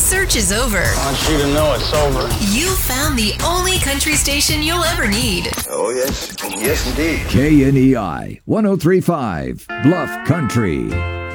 search is over. I want you to know it's over. You found the only country station you'll ever need. Oh, yes. Yes, indeed. KNEI 103.5 Bluff Country.